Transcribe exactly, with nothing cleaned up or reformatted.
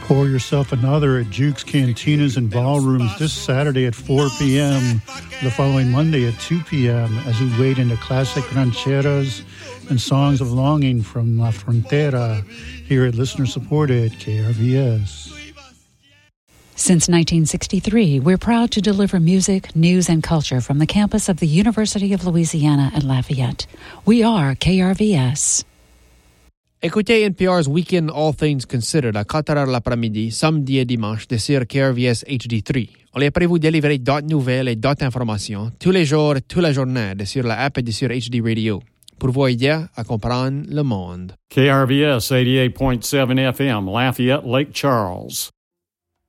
Pour yourself another at Juke's Cantinas and Ballrooms this Saturday at four p.m., the following Monday at two p.m. as we wade into classic rancheras and songs of longing from La Frontera here at listener-supported K R V S. Since nineteen sixty-three, we're proud to deliver music, news, and culture from the campus of the University of Louisiana at Lafayette. We are K R V S. Écoutez N P R's Weekend All Things Considered à quatre heures l'après-midi, samedi et dimanche, de sur K R V S H D trois. On est prêt à vous délivrer d'autres nouvelles et d'autres informations tous les jours, toute la journée, de sur l'app et de sur H D Radio, pour vous aider à comprendre le monde. K R V S eighty-eight point seven F M, Lafayette, Lake Charles.